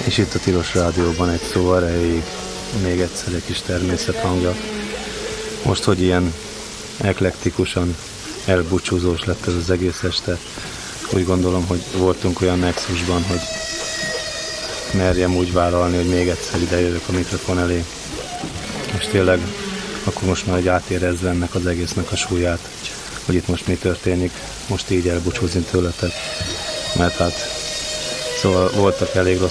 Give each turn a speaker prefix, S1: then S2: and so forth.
S1: És itt a Tilos Rádióban egy szó erejéig, még egyszer egy kis természathangja. Most, hogy ilyen eklektikusan elbúcsúzós lett ez az egész este, úgy gondolom, hogy voltunk olyan nexusban, hogy merjem úgy vállalni, hogy még egyszer idejövök a mikrofon elé. És tényleg akkor most már átérezve ennek az egésznek a súlyát, hogy itt most mi történik, most így elbúcsúzni tőletek. Mert hát szóval voltak elég rossz